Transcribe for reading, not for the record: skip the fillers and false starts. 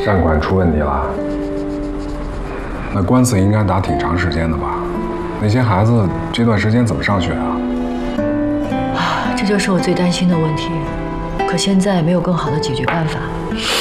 账款出问题了，那官司应该打挺长时间的吧？那些孩子这段时间怎么上学啊？ 这就是我最担心的问题。可现在没有更好的解决办法。